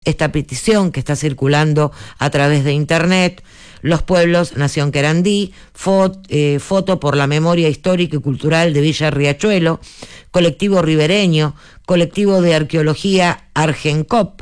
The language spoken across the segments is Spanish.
esta petición que está circulando a través de internet. Los pueblos, Nación Querandí, foto por la memoria histórica y cultural de Villa Riachuelo, colectivo ribereño, colectivo de arqueología Argecop,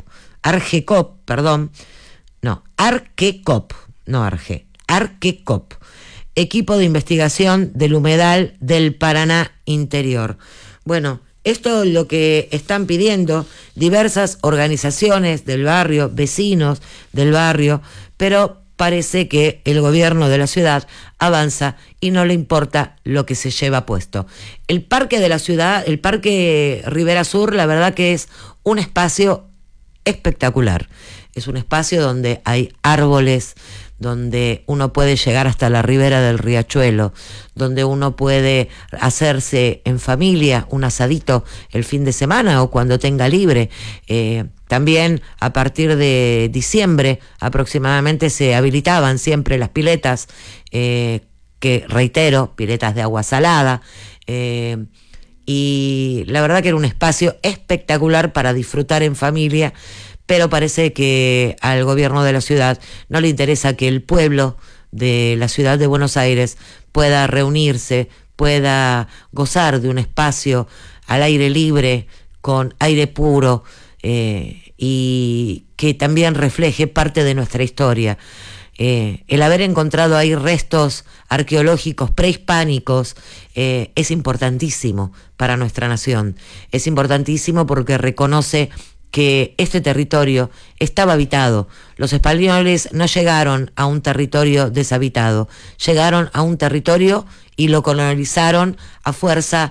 equipo de investigación del humedal del Paraná interior. Bueno, esto es lo que están pidiendo diversas organizaciones del barrio, vecinos del barrio, pero parece que el gobierno de la ciudad avanza y no le importa lo que se lleva puesto. El parque de la ciudad, el parque Ribera Sur, la verdad que es un espacio espectacular. Es un espacio donde hay árboles, donde uno puede llegar hasta la ribera del riachuelo, donde uno puede hacerse en familia un asadito el fin de semana o cuando tenga libre. También a partir de diciembre aproximadamente se habilitaban siempre las piletas, que reitero, piletas de agua salada, y la verdad que era un espacio espectacular para disfrutar en familia, pero parece que al gobierno de la ciudad no le interesa que el pueblo de la ciudad de Buenos Aires pueda reunirse, pueda gozar de un espacio al aire libre, con aire puro, y que también refleje parte de nuestra historia. El haber encontrado ahí restos arqueológicos prehispánicos es importantísimo para nuestra nación. Es importantísimo porque reconoce que este territorio estaba habitado. Los españoles no llegaron a un territorio deshabitado, llegaron a un territorio y lo colonizaron a fuerza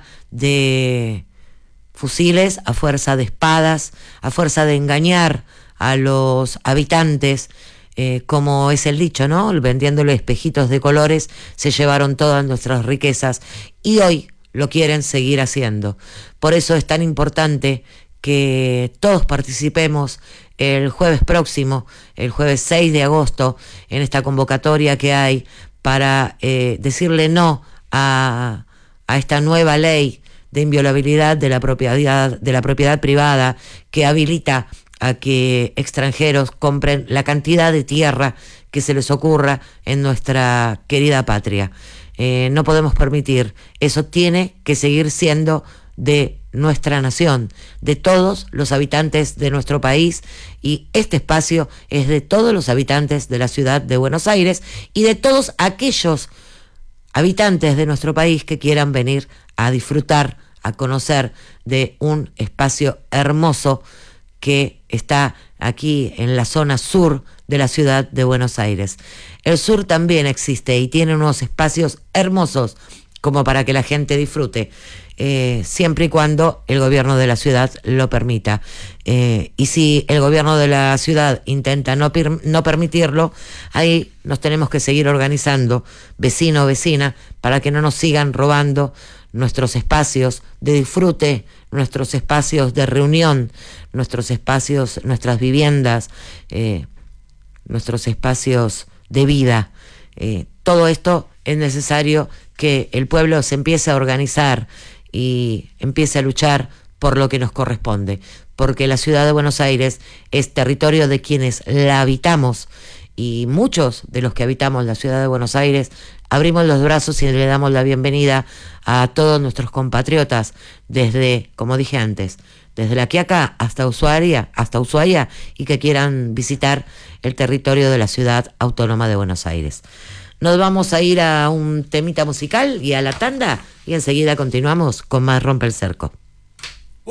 de fusiles, a fuerza de espadas, a fuerza de engañar a los habitantes, como es el dicho, ¿no? Vendiéndole espejitos de colores, se llevaron todas nuestras riquezas y hoy lo quieren seguir haciendo. Por eso es tan importante que todos participemos el jueves próximo, el jueves 6 de agosto, en esta convocatoria que hay para decirle no a esta nueva ley de inviolabilidad de la propiedad privada que habilita a que extranjeros compren la cantidad de tierra que se les ocurra en nuestra querida patria. No podemos permitir, eso tiene que seguir siendo de nuestra nación, de todos los habitantes de nuestro país, y este espacio es de todos los habitantes de la ciudad de Buenos Aires y de todos aquellos habitantes de nuestro país que quieran venir a disfrutar, a conocer de un espacio hermoso que está aquí en la zona sur de la ciudad de Buenos Aires. El sur también existe y tiene unos espacios hermosos como para que la gente disfrute, siempre y cuando el gobierno de la ciudad lo permita. Y si el gobierno de la ciudad intenta no permitirlo, ahí nos tenemos que seguir organizando, vecino o vecina, para que no nos sigan robando nuestros espacios de disfrute, nuestros espacios de reunión, nuestros espacios, nuestras viviendas, nuestros espacios de vida. Todo esto es necesario que el pueblo se empiece a organizar y empiece a luchar por lo que nos corresponde, porque la ciudad de Buenos Aires es territorio de quienes la habitamos, y muchos de los que habitamos la ciudad de Buenos Aires abrimos los brazos y le damos la bienvenida a todos nuestros compatriotas desde, como dije antes, desde La Quiaca hasta Ushuaia, y que quieran visitar el territorio de la ciudad autónoma de Buenos Aires. Nos vamos a ir a un temita musical y a la tanda, y enseguida continuamos con más Rompe el Cerco.